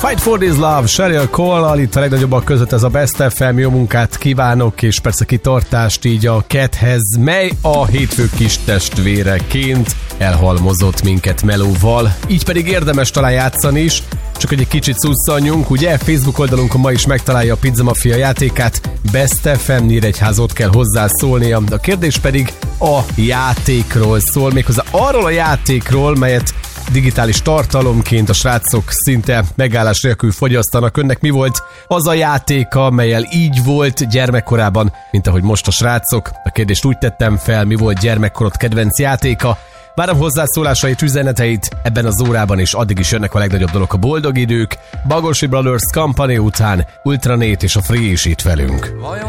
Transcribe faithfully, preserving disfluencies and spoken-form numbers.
Fight for this love, Sheryl Cole-al, itt a legnagyobbak között ez a Best ef em, jó munkát kívánok, és persze kitartást így a Cathez, mely a hétfő kis testvéreként elhalmozott minket melóval. Így pedig érdemes talán játszani is, csak hogy egy kicsit szusszanjunk, ugye? Facebook oldalunkon ma is megtalálja a Pizza Mafia játékát, Best ef em Nyíregyházot kell hozzászólnia. A kérdés pedig a játékról szól, méghozzá arról a játékról, melyet digitális tartalomként a srácok szinte megállás nélkül fogyasztanak. Önnek mi volt az a játéka, melyel így volt gyermekkorában, mint ahogy most a srácok? A kérdést úgy tettem fel, mi volt gyermekkorod kedvenc játéka? Várom hozzászólásait, üzeneteit ebben az órában, és addig is jönnek a legnagyobb dolog, a boldog idők. Bagosi Brothers Company után Ultranét és a Free is itt velünk.